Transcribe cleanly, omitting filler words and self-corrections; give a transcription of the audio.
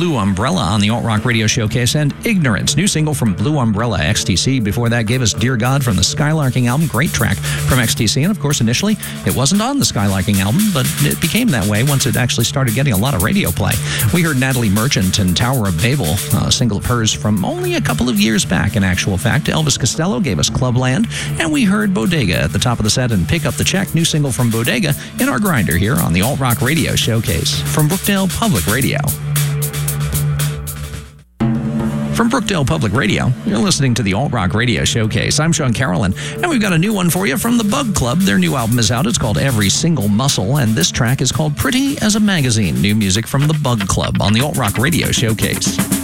Blue Umbrella on the Alt Rock Radio Showcase, and Ignorance, new single from Blue Umbrella. XTC before that gave us Dear God from the Skylarking album, great track from XTC, and of course initially it wasn't on the Skylarking album, but it became that way once it actually started getting a lot of radio play. We heard Natalie Merchant and Tower of Babel, a single of hers from only a couple of years back in actual fact. Elvis Costello gave us Clubland, and we heard Bodega at the top of the set and Pick Up the Check, new single from Bodega in our grinder here on the Alt Rock Radio Showcase from Brookdale Public Radio. From Brookdale Public Radio, you're listening to the Alt Rock Radio Showcase. I'm Sean Carolyn, and we've got a new one for you from the Bug Club. Their new album is out. It's called Every Single Muscle, and this track is called Pretty as a Magazine. New music from the Bug Club on the Alt Rock Radio Showcase.